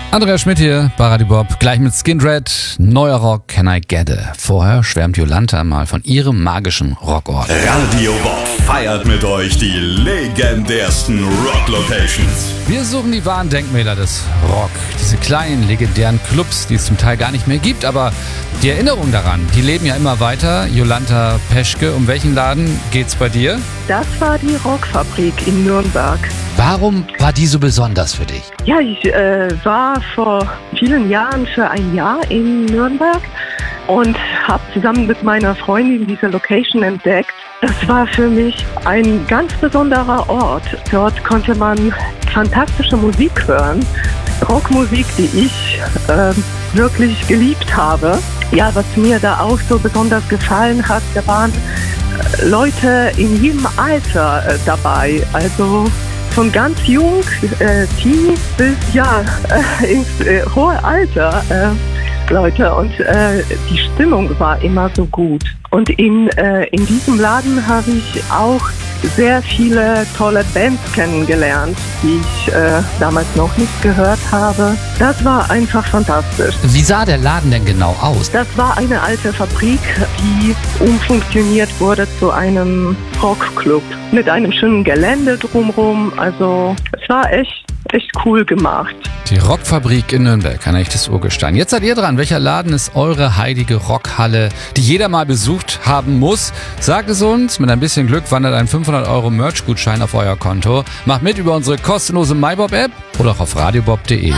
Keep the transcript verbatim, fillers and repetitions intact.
Andreas Schmidt hier bei Radio Bob, gleich mit Skindred, neuer Rock, Can I Get It? Vorher schwärmt Jolanta mal von ihrem magischen Rockort. Radio Bob feiert mit euch die legendärsten Rock-Locations. Wir suchen die wahren Denkmäler des Rock. Diese kleinen, legendären Clubs, die es zum Teil gar nicht mehr gibt, aber die Erinnerungen daran, die leben ja immer weiter. Jolanta Peschke, um welchen Laden geht's bei dir? Das war die Rockfabrik in Nürnberg. Warum war die so besonders für dich? Ja, ich äh, war vor vielen Jahren für ein Jahr in Nürnberg und habe zusammen mit meiner Freundin diese Location entdeckt. Das war für mich ein ganz besonderer Ort. Dort konnte man fantastische Musik hören, Rockmusik, die ich äh, wirklich geliebt habe. Ja, was mir da auch so besonders gefallen hat, da waren äh, Leute in jedem Alter äh, dabei. Also von ganz jung, äh, Teenies bis ja äh, ins äh, hohe Alter, äh, Leute. Und äh, die Stimmung war immer so gut. Und in, äh, in diesem Laden habe ich auch sehr viele tolle Bands kennengelernt, die ich äh, damals noch nicht gehört habe. Das war einfach fantastisch. Wie sah der Laden denn genau aus? Das war eine alte Fabrik, die umfunktioniert wurde zu einem Rockclub mit einem schönen Gelände drumherum. Also es war echt, echt cool gemacht. Die Rockfabrik in Nürnberg, ein echtes Urgestein. Jetzt seid ihr dran. Welcher Laden ist eure heilige Rockhalle, die jeder mal besucht haben muss? Sagt es uns. Mit ein bisschen Glück wandert ein fünfhundert Euro Merch-Gutschein auf euer Konto. Macht mit über unsere kostenlose MyBob-App oder auch auf radiobob punkt de.